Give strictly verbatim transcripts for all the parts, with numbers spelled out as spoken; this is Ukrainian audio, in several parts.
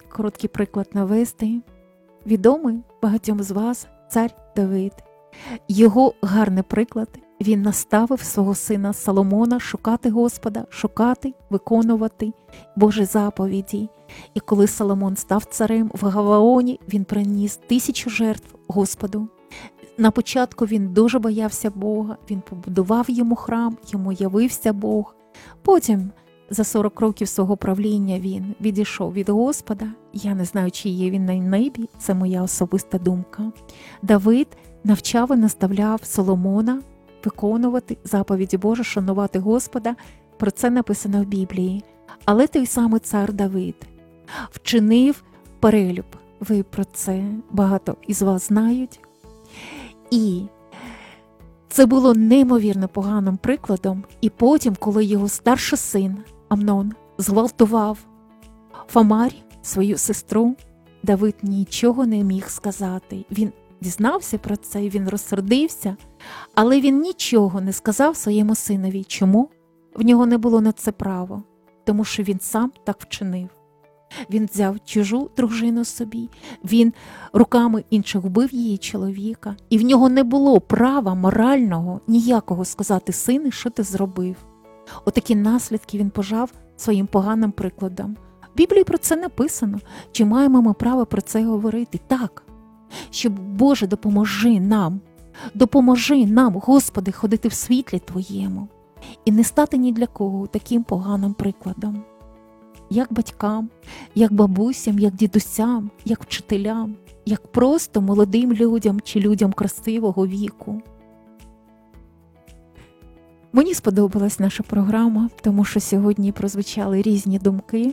короткий приклад навести. Відомий багатьом з вас цар Давид. Його гарний приклад, він наставив свого сина Соломона шукати Господа, шукати, виконувати Божі заповіді. І коли Соломон став царем в Гаваоні, він приніс тисячу жертв Господу. На початку він дуже боявся Бога, він побудував йому храм, йому явився Бог. Потім за сорок років свого правління він відійшов від Господа. Я не знаю, чи є він на небі, це моя особиста думка. Давид навчав і наставляв Соломона виконувати заповіді Божі, шанувати Господа. Про це написано в Біблії. Але той самий цар Давид вчинив перелюб. Ви про це багато із вас знають. І це було неймовірно поганим прикладом. І потім, коли його старший син Амнон зґвалтував Фамарь, свою сестру, Давид нічого не міг сказати. Він дізнався про це, він розсердився, але він нічого не сказав своєму синові. Чому? В нього не було на це права, тому що він сам так вчинив. Він взяв чужу дружину собі, він руками інших вбив її чоловіка, і в нього не було права морального ніякого сказати: сину, що ти зробив. Отакі наслідки він пожав своїм поганим прикладом. В Біблії про це написано. Чи маємо ми право про це говорити? Так. Щоб, Боже, допоможи нам, допоможи нам, Господи, ходити в світлі Твоєму і не стати ні для кого таким поганим прикладом. Як батькам, як бабусям, як дідусям, як вчителям, як просто молодим людям чи людям красивого віку. Мені сподобалась наша програма, тому що сьогодні прозвучали різні думки.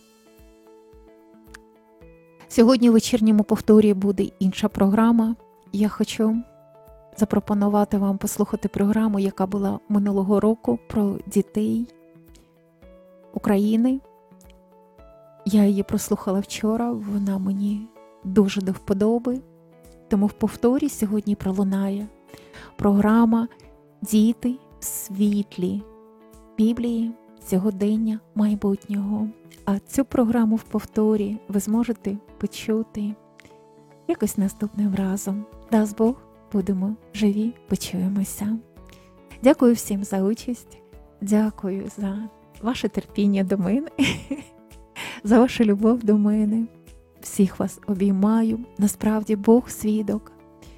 Сьогодні в вечірньому повторі буде інша програма. Я хочу запропонувати вам послухати програму, яка була минулого року про дітей України. Я її прослухала вчора, вона мені дуже до вподоби. Тому в повторі сьогодні пролунає програма «Діти в світлі Біблії, сьогодення майбутнього». А цю програму в повторі ви зможете почути якось наступним разом. Дасть Бог, будемо живі, почуємося. Дякую всім за участь, дякую за ваше терпіння до мене, за вашу любов до мене. Всіх вас обіймаю, насправді Бог свідок.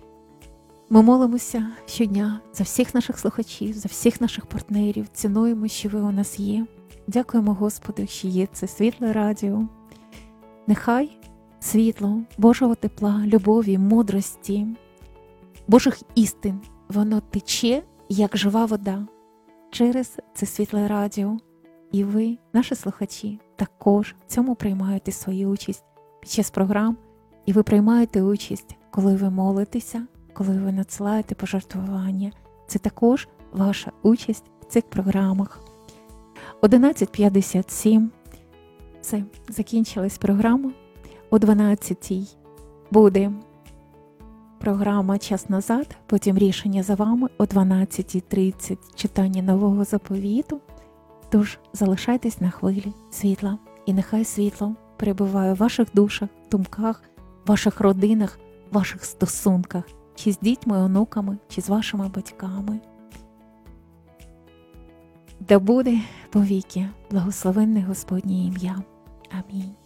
Ми молимося щодня за всіх наших слухачів, за всіх наших партнерів, цінуємо, що ви у нас є. Дякуємо Господу, що є це світле радіо. Нехай світло Божого тепла, любові, мудрості, Божих істин, воно тече, як жива вода, через це світле радіо. І ви, наші слухачі, також в цьому приймаєте свою участь під час програм. І ви приймаєте участь, коли ви молитеся, коли ви надсилаєте пожертвування. Це також ваша участь в цих програмах. одинадцять п'ятдесят сім. Це закінчилась програма. О дванадцятій буде програма «Час назад», потім «Рішення за вами», о дванадцятій тридцять читання нового заповіту. Тож залишайтесь на хвилі світла, і нехай світло перебуває в ваших душах, думках, ваших родинах, ваших стосунках, чи з дітьми, онуками, чи з вашими батьками. Да буде повіки благословенне Господнє ім'я. Амінь.